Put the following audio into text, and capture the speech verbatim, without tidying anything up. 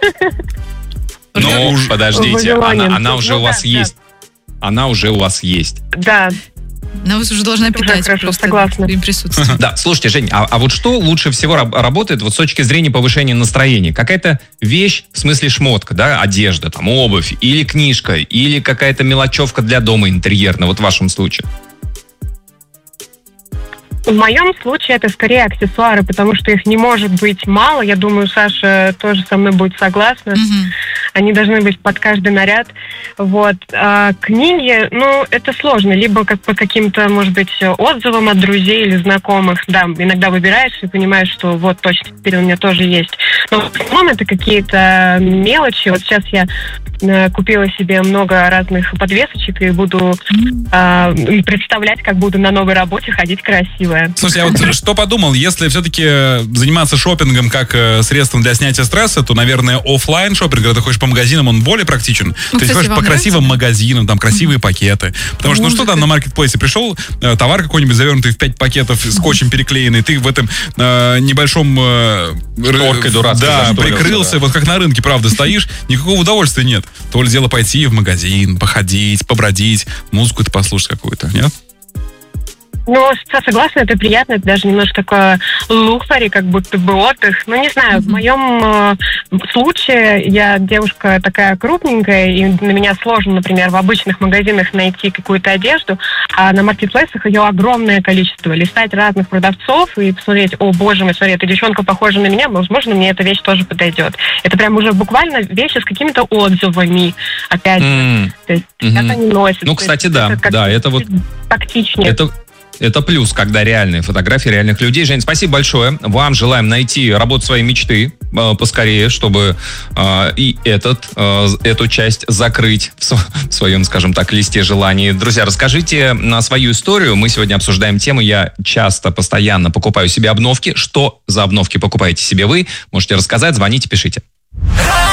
Ну, подождите, она, она уже ну, у вас да, есть. Да. Она уже у вас есть. Да. Она вас уже должна питать. Уже хорошо, согласна. Присутствие. Да, слушайте, Жень, а, а вот что лучше всего раб- работает вот с точки зрения повышения настроения? Какая-то вещь, в смысле шмотка, да, одежда, там, обувь, или книжка, или какая-то мелочевка для дома интерьерная, вот в вашем случае? В моем случае это скорее аксессуары, потому что их не может быть мало. Я думаю, Саша тоже со мной будет согласна. Mm-hmm. Они должны быть под каждый наряд. Вот. А книги, ну, это сложно. Либо как по каким-то, может быть, отзывам от друзей или знакомых. Да, иногда выбираешь и понимаешь, что вот точно теперь у меня тоже есть. Но в основном это какие-то мелочи. Вот сейчас я купила себе много разных подвесочек и буду э, представлять, как буду на новой работе ходить красиво. Слушай, я вот что подумал, если все-таки заниматься шопингом как средством для снятия стресса, то, наверное, офлайн шопинг, когда ты ходишь по магазинам, он более практичен. Ну, ты ходишь по красивым магазинам, там красивые пакеты. Потому что, ну что там на маркетплейсе пришел, товар какой-нибудь завернутый в пять пакетов, скотчем переклеенный, ты в этом э, небольшом... Э, Шторкой дурацкой. Да, прикрылся, да. Вот как на рынке, правда, стоишь, никакого удовольствия нет. То ли дело пойти в магазин, походить, побродить, музыку-то послушать какую-то, нет? Ну, согласна, это приятно, это даже немножко такое луксари, как будто бы отдых. Ну, не знаю, mm-hmm. в моем э, случае я девушка такая крупненькая, и на меня сложно, например, в обычных магазинах найти какую-то одежду, а на маркетплейсах ее огромное количество. Листать разных продавцов и посмотреть, о, боже мой, смотри, эта девчонка похожа на меня, возможно, мне эта вещь тоже подойдет. Это прям уже буквально вещи с какими-то отзывами, опять же. Mm-hmm. То есть, mm-hmm. это не носит. Ну, кстати, да, это да, это вот... Тактичнее. Это... Это плюс, когда реальные фотографии реальных людей. Жень, спасибо большое. Вам желаем найти работу своей мечты э, поскорее, чтобы э, и этот, э, эту часть закрыть в, св- в своем, скажем так, листе желаний. Друзья, расскажите на свою историю. Мы сегодня обсуждаем тему. Я часто, постоянно покупаю себе обновки. Что за обновки покупаете себе вы? Можете рассказать, звоните, пишите.